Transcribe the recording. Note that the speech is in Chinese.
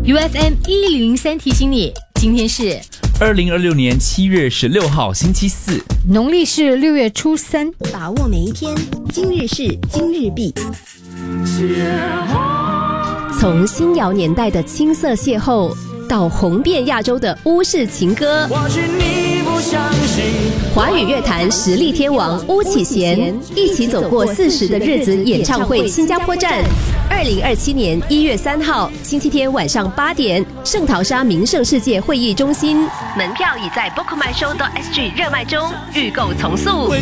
UFM 1003提醒你，今天是 2026年7月16号星期四， 农历是6月初3。 把握每一天，今日事今日毕。 从新谣年代的青涩邂逅，到红遍亚洲的巫式情歌， 或许你不相信， 华语乐坛实力天王巫启贤一起走过40的日子演唱会新加坡站，2027年1月3号星期天晚上8点，圣淘沙名胜世界会议中心，门票已在 bookmyshow.sg 热卖中，预购从速。